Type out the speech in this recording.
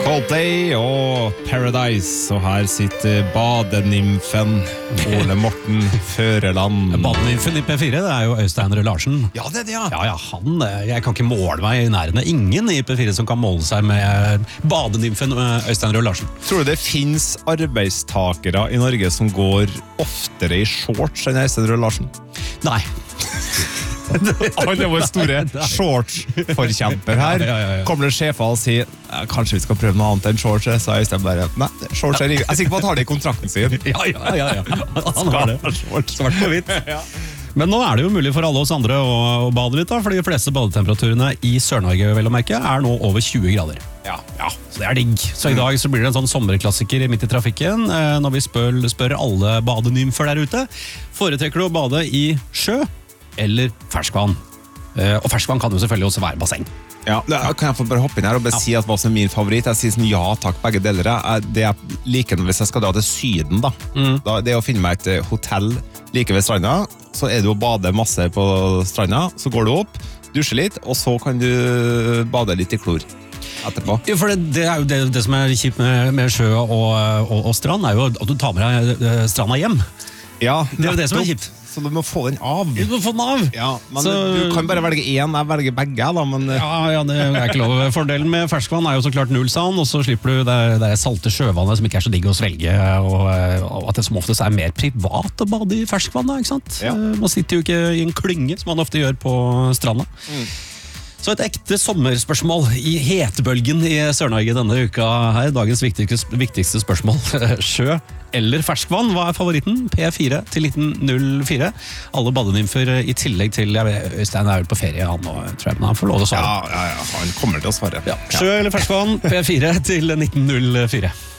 Coldplay og Paradise, og her sitter badenymfen Ole Morten Føreland. Badenymfen i P4, det er jo Øystein Røe Larsen. Ja, det er det, ja. Ja, jeg kan ikke måle meg i nærheten. Det er ingen i P4 som kan måle seg med badenymfen Øystein Røe Larsen. Tror du det finnes arbeidstakere i Norge som går oftere i shorts enn Øystein Røe Larsen? Nei. Han er vår store shorts-forkjemper her. Ja. Kommer det sjefer og sier kanskje vi skal prøve noe annet enn shorts, så er Øystein bare nei, shorts er jeg er sikker på at han har det i kontrakten sin. Ja. Han har det. Svart på hvitt. Men nå er det jo mulig for alle oss andre å bade litt, da, for de fleste badetemperaturene i Sør-Norge vel å merke, er nå over 20 grader. Ja. Så det er digg. Så i dag så blir det en sånn sommerklassiker midt i trafikken, når vi spør alle badenymfer der ute. Foretrekker du å bade i sjø eller ferskvann? Og ferskvann kan jo selvfølgelig også være basseng. Ja, kan jeg få bare hoppe inn her og bare si at hva som er min favoritt? Jeg sier sånn ja takk, begge deler. Det jeg liker hvis jeg skal dra til Syden da. Det er å finne meg et hotell like ved stranda, så er det å bade masse på stranda, så går du opp, dusjer litt, og så kan du bade litt i klor etterpå. Ja, for det er jo det som er kjipt med sjø og strand, er jo at du tar med deg stranda hjem. Ja, det er jo det som er kjipt. Så du må få den av. Du må få den av! Ja, men du kan bare velge én, jeg velger begge da, men... Ja, det er ikke lov. Fordelen med ferskvann er jo så klart null sand, og så slipper du det salte sjøvannet som ikke er så digg å svelge, og at det som oftest er mer privat å bade i ferskvann, ikke sant? Ja. Man sitter jo ikke i en klynge, som man ofte gjør på stranda. Så et ekte sommerspørsmål i hetebølgen i Sør-Norge denne uka her. Dagens viktigste spørsmål. Sjø eller ferskvann, hva er favoritten? P4 til 1904. Alle badenymfer i tillegg til Øystein er vel på ferie han nå, tror jeg, men han får lov til å svare. Ja, han kommer til å svare. Ja. Sjø eller ferskvann? P4 til 1904.